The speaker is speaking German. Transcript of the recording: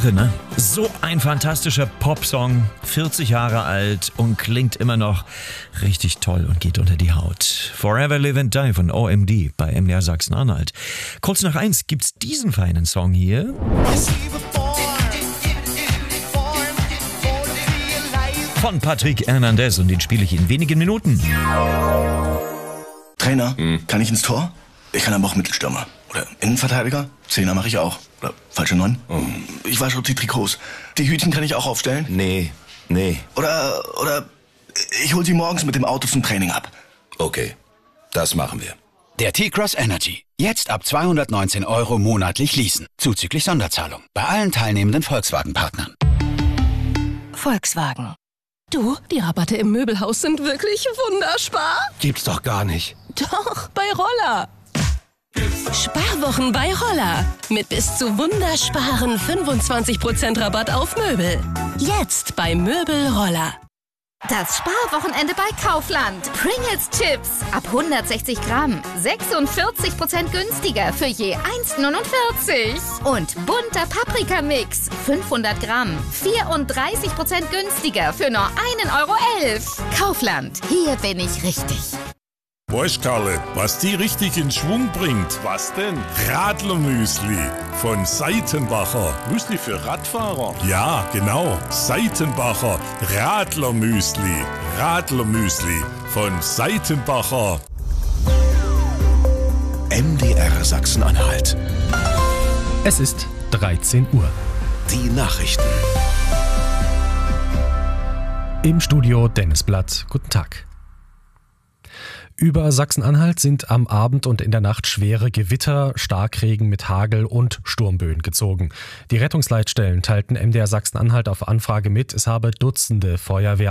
Irre, ne? So ein fantastischer Popsong, 40 Jahre alt und klingt immer noch richtig toll und geht unter die Haut. Forever Live and Die von OMD bei MDR Sachsen-Anhalt. Kurz nach 1 gibt's diesen feinen Song hier. Von Patrick Hernandez und den spiele ich in wenigen Minuten. Trainer, kann ich ins Tor? Ich kann aber auch Mittelstürmer. Oder Innenverteidiger? Zehner mache ich auch. Oder falsche 9? Ich wasche auch die Trikots. Die Hütchen kann ich auch aufstellen? Nee. Oder ich hol sie morgens mit dem Auto zum Training ab. Okay, das machen wir. Der T-Cross Energy. Jetzt ab 219 € monatlich leasen. Zuzüglich Sonderzahlung. Bei allen teilnehmenden Volkswagen-Partnern. Volkswagen. Du, die Rabatte im Möbelhaus sind wirklich wunderspar. Gibt's doch gar nicht. Doch, bei Roller. Sparwochen bei Roller. Mit bis zu wundersparen 25% Rabatt auf Möbel. Jetzt bei Möbel Roller. Das Sparwochenende bei Kaufland. Pringles Chips ab 160 Gramm. 46% günstiger für je 1,49. Und bunter Paprikamix. 500 Gramm. 34% günstiger für nur 1,11 €. Kaufland. Hier bin ich richtig. Weißt Karle, was die richtig in Schwung bringt? Was denn? Radlermüsli von Seitenbacher. Müsli für Radfahrer? Ja, genau. Seitenbacher Radlermüsli. Radlermüsli von Seitenbacher. MDR Sachsen-Anhalt. Es ist 13 Uhr. Die Nachrichten. Im Studio Dennis Blatt. Guten Tag. Über Sachsen-Anhalt sind am Abend und in der Nacht schwere Gewitter, Starkregen mit Hagel und Sturmböen gezogen. Die Rettungsleitstellen teilten MDR Sachsen-Anhalt auf Anfrage mit, es habe Dutzende Feuerwehr